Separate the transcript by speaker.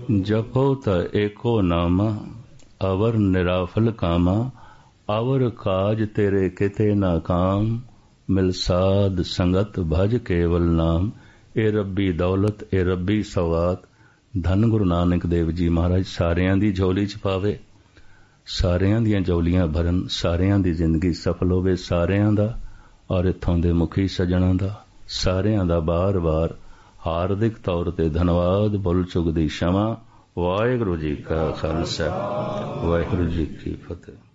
Speaker 1: जपो त एको नामा अवर निराफल कामा अवर काज तेरे किते ना काम मिल साध संगत भज केवल नाम। ए रब्बी दौलत ए रब्बी सौगात धन गुरु नानक देव जी महाराज सारियां दी झोली च पावे, सारियां दियां झोलियां भरन, सारियां दी जिंदगी सफल होवे, सारियां दा और इत्थों दे मुखी सज्जणां दा सारियां दा बार बार हार्दिक तौर ते धन्नवाद। भुल चुक दी क्षमा। वाहिगुरू जी का खालसा वाहिगुरू जी की फतेह।